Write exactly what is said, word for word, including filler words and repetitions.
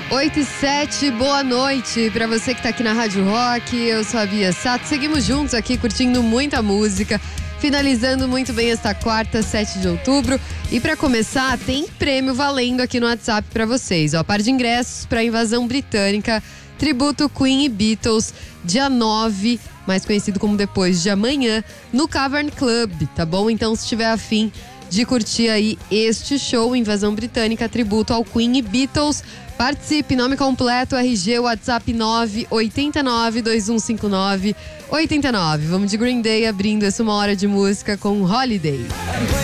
oito e sete, boa noite pra você que tá aqui na Rádio Rock. Eu sou a Bia Sato. Seguimos juntos aqui curtindo muita música, finalizando muito bem esta quarta, sete de outubro. E pra começar, tem prêmio valendo aqui no WhatsApp pra vocês. Ó, par de ingressos pra Invasão Britânica, tributo Queen e Beatles, dia nove, mais conhecido como depois de amanhã, no Cavern Club, tá bom? Então, se tiver afim de curtir aí este show, Invasão Britânica, tributo ao Queen e Beatles, participe, nome completo, R G, WhatsApp nove oito nove, dois um cinco nove, oito nove. Vamos de Green Day abrindo essa uma hora de música com Holiday.